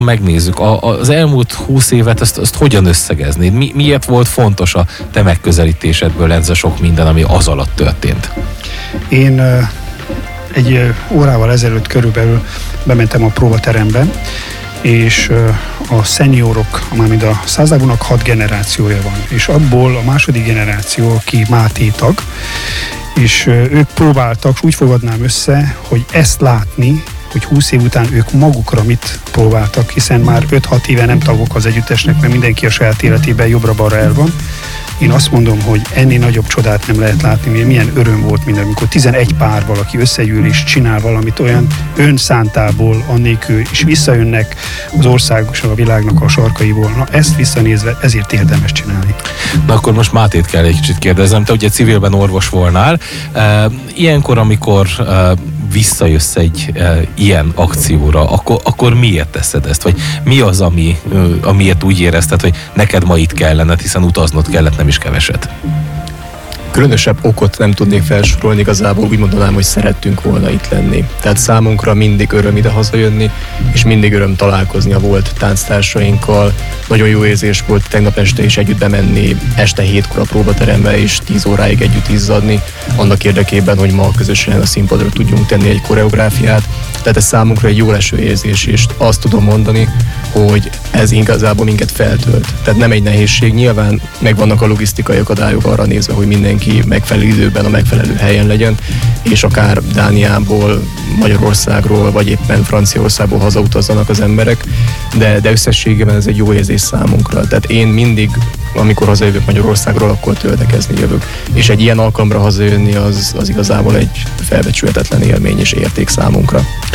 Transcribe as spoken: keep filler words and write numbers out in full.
megnézzük, a, az elmúlt húsz évet azt, azt hogyan összegeznéd? Mi, miért volt fontos a te megközelítésedből ez a sok minden, ami az alatt történt? Én uh, egy uh, órával ezelőtt körülbelül bementem a próbaterembe, és uh, a szeniorok, mármint a százábúnak hat generációja van, és abból a második generáció, aki Máté tag, és uh, ők próbáltak, és úgy fogadnám össze, hogy ezt látni, hogy húsz év után ők magukra mit próbáltak, hiszen már öt-hat éve nem tagok az együttesnek, mert mindenki a saját életében jobbra-balra el van. Én azt mondom, hogy ennél nagyobb csodát nem lehet látni, mert milyen öröm volt minden, amikor tizenegy pár valaki összegyűl és csinál valamit olyan önszántából, annélkül, és visszajönnek az országos, a világnak a sarkaiból. Na, ezt visszanézve, ezért érdemes csinálni. Na akkor most Mátét kell egy kicsit kérdezem, te ugye civilben orvos volnál. Ilyenkor, amikor visszajössz egy e, ilyen akcióra, akkor, akkor miért teszed ezt? Vagy mi az, ami, amiért úgy érezted, hogy neked ma itt kellene, hiszen utaznod kellett nem is keveset? Különösebb okot nem tudnék felsorolni, igazából úgy mondanám, hogy szerettünk volna itt lenni. Tehát számunkra mindig öröm ide hazajönni, és mindig öröm találkozni a volt tánctársainkkal. Nagyon jó érzés volt tegnap este is együtt bemenni, este hétkor a próbaterembe és tíz óráig együtt izzadni, annak érdekében, hogy ma közösen a színpadra tudjunk tenni egy koreográfiát. Tehát ez számunkra egy jó leső érzés, és azt tudom mondani, hogy ez igazából minket feltölt. Tehát nem egy nehézség, nyilván megvannak a logisztikai akadályok arra nézve, hogy mindenki megfelelő időben a megfelelő helyen legyen, és akár Dániából, Magyarországról, vagy éppen Franciaországból hazautazzanak az emberek, de, de összességében ez egy jó érzés számunkra. Tehát én mindig, amikor hazajövök Magyarországról, akkor töltekezni jövök. És egy ilyen alkalomra hazajönni, az, az igazából egy felbecsülhetetlen élmény és érték számunkra.